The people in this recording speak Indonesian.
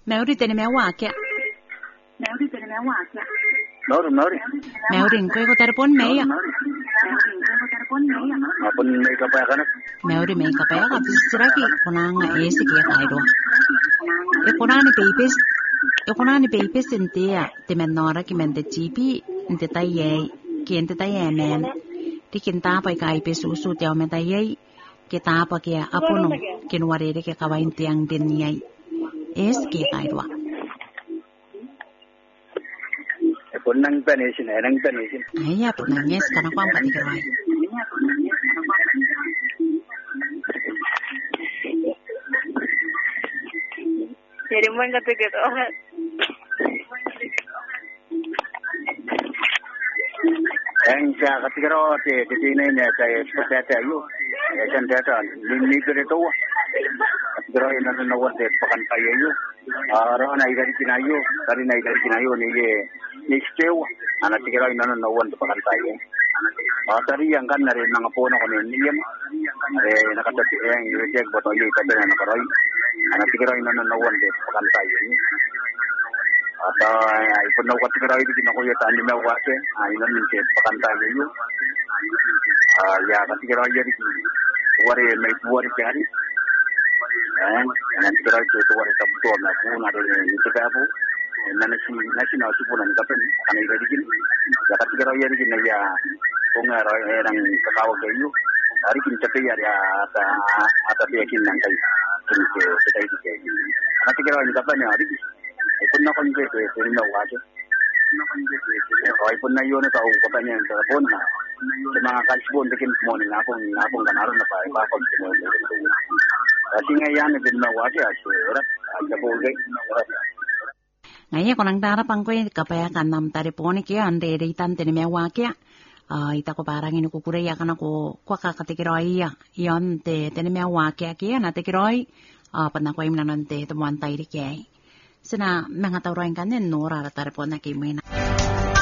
Mauri tene me wake. Mauri. Mauri ko telepon me ya. Apun may kapaya kana. Mauri me kapaya ka bisiraki kunanga esiki kaidwa. Ekonani papers intia temenora ki mende chipi inte taye ki inte taye men. Tikinta pa kai pe susu te o metaye kita pa ke apuno kinware ke kawain tiang din yai. Esiki kaidwa. Punang panesin, enang panesin. Ayah punang yes, karena kau angkat dikerai. Jadi mana kata kita orang. Yang saya ketika roti di sini ni saya seperti ayu, saya datang lini kereta. Ketika ini nanti nawar deh pakan kayu. Orang naik dari Kinayu, ni sewa. Anak kira ini nanti nawar deh pakan kayu. Tadi yang kan dari nangapono kami ni nak kata yang reject buat ayu kata nak karai. Anak kira ini nanti nawar deh pakan kayu. Atau ipun nawar kira itu kita kau ya tanya mewah ke, ini nanti pakan kayu. Ya kira jadi wari cari. Nanti kira itu wari sabtu aku nak itu apa? Nasi punan kapan? Karena itu di sini. Ya kira di sini ya pengar orang kekawal kayu. Hari ini tapi ya ada yakin nanti kita itu. Nanti kira ini kapan ya hari ini? Ipun nak konjek itu ni wajib. Ipun na yun tahu katanya telepon na. Cuma kasih pun bikin semua ni ngapung kan harus apa semua. Kasi ngayon din na wajib asurat. Ada boleh. Ngaya konang darap ang koy kapaya kanam tariponi kaya ande itan tene me wake. Ita ko parang inu kukureya kana ko kwa kakatikiroi yon te tene me wake kaya na tikiroi pana ko imna nante tumuan tairi kaya. Sina mga tawroin kanin nora taripon na kimina.